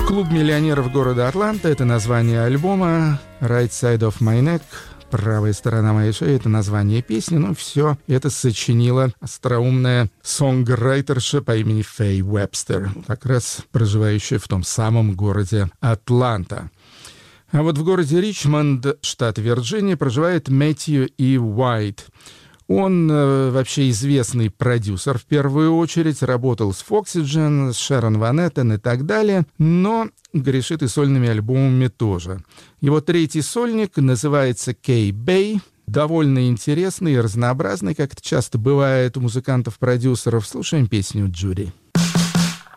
Клуб миллионеров города Атланта — это название альбома. Right Side of My Neck — правая сторона моей шеи — это название песни. Ну, все это сочинила остроумная сонграйтерша по имени Фэй Уэбстер, как раз проживающая в том самом городе Атланта. А вот в городе Ричмонд, штат Вирджиния, проживает Мэтью И. Уайт. Он вообще известный продюсер в первую очередь, работал с Foxygen, с Шерон Ван Эттен и так далее, но грешит и сольными альбомами тоже. Его третий сольник называется K-Bay, довольно интересный и разнообразный, как это часто бывает у музыкантов-продюсеров. Слушаем песню «Джуди».